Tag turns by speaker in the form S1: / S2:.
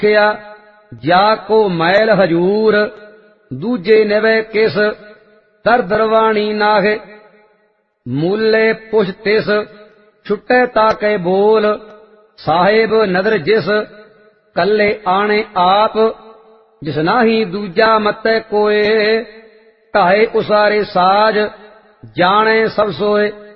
S1: ਕਿਆ ਜਾ ਕੋ ਮੈਲ ਹਜੂਰ, ਦੂਜੇ ਨਿਵੇ ਕਿਸ ਦਰ ਦਰਵਾਣੀ ਨਾਹੇ। ਮੂਲੇ ਪੁਛ ਤਿਸ ਛੁਟੈ ਤਾਕੇ ਬੋਲ, ਸਾਹਿਬ ਨਦਰ ਜਿਸ ਕੱਲੇ ਆਣੇ ਆਪ। ਜਿਸ ਨਾਹੀ ਦੂਜਾ ਮਤੈ ਕੋਏ, ਢਾਏ ਉਸਾਰੇ ਸਾਜ ਜਾਣੇ ਸਭ ਸੋਏ।